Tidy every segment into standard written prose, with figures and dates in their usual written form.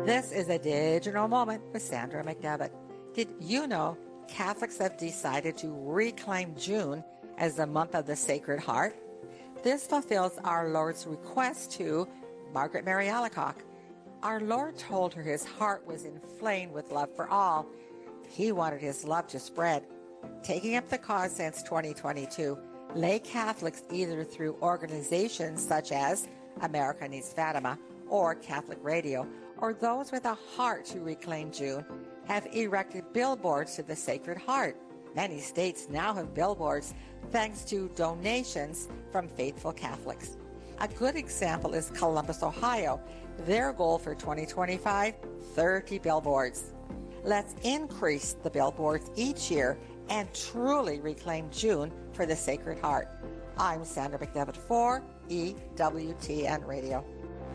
This is a digital moment with Sandra McDevitt. Did you know Catholics have decided to reclaim June as the month of the Sacred Heart? This fulfills our Lord's request to Margaret Mary Alacoque. Our Lord told her his heart was inflamed with love for all. He wanted his love to spread. Taking up the cause since 2022, lay Catholics, either through organizations such as America Needs Fatima or Catholic Radio, or those with a heart to reclaim June, have erected billboards to the Sacred Heart. Many states now have billboards thanks to donations from faithful Catholics. A good example is Columbus, Ohio. Their goal for 2025, 30 billboards. Let's increase the billboards each year and truly reclaim June for the Sacred Heart. I'm Sandra McDevitt for EWTN Radio.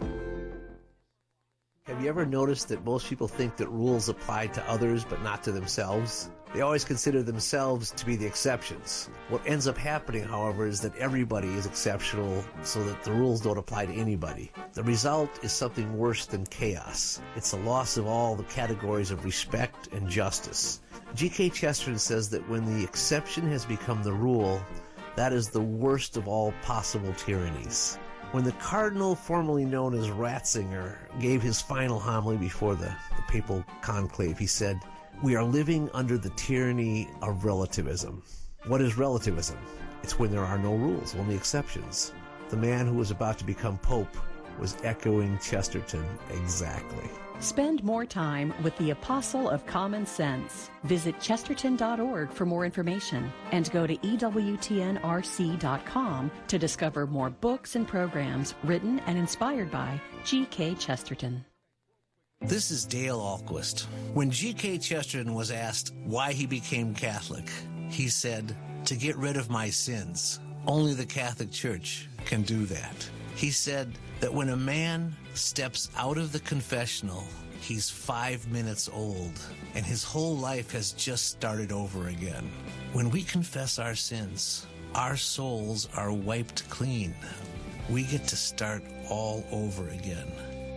Have you ever noticed that most people think that rules apply to others but not to themselves? They always consider themselves to be the exceptions. What ends up happening, however, is that everybody is exceptional so that the rules don't apply to anybody. The result is something worse than chaos. It's a loss of all the categories of respect and justice. G.K. Chesterton says that when the exception has become the rule, that is the worst of all possible tyrannies. When the cardinal formerly known as Ratzinger gave his final homily before the papal conclave, he said, "We are living under the tyranny of relativism." What is relativism? It's when there are no rules, only exceptions. The man who was about to become pope was echoing Chesterton exactly. Spend more time with the Apostle of Common Sense. Visit chesterton.org for more information and go to EWTNRC.com to discover more books and programs written and inspired by G.K. Chesterton. This is Dale Ahlquist. When G.K. Chesterton was asked why he became Catholic, he said, "To get rid of my sins. Only the Catholic Church can do that." He said that when a man steps out of the confessional, he's 5 minutes old, and his whole life has just started over again. When we confess our sins, our souls are wiped clean. We get to start all over again.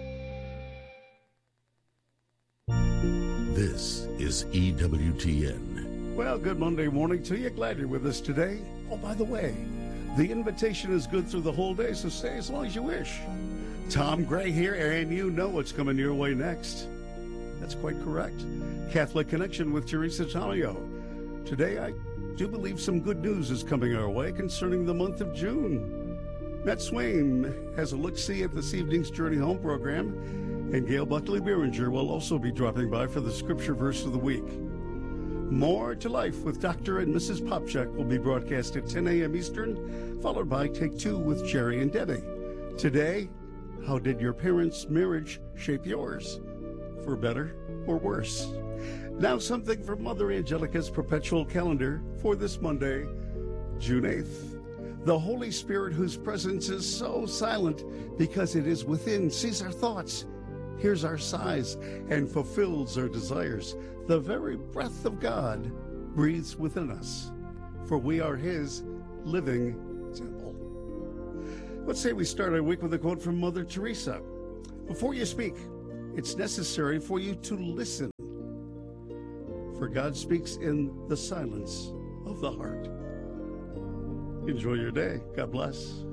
This is EWTN. Well, good Monday morning to you. Glad you're with us today. Oh, by the way, the invitation is good through the whole day, so stay as long as you wish. Tom Gray here, and you know what's coming your way next. That's quite correct. Catholic Connection with Teresa Tomeo. Today, I do believe some good news is coming our way concerning the month of June. Matt Swain has a look-see at this evening's Journey Home program, and Gail Buckley-Berenger will also be dropping by for the Scripture Verse of the Week. More to Life with Dr. and Mrs. Popchak will be broadcast at 10 a.m. Eastern, followed by Take Two with Jerry and Debbie. Today, how did your parents' marriage shape yours? For better or worse? Now something from Mother Angelica's perpetual calendar for this Monday, June 8th. The Holy Spirit, whose presence is so silent because it is within, sees our thoughts, hears our sighs, and fulfills our desires. The very breath of God breathes within us, for we are His living temple. Let's say we start our week with a quote from Mother Teresa. Before you speak, it's necessary for you to listen, for God speaks in the silence of the heart. Enjoy your day. God bless.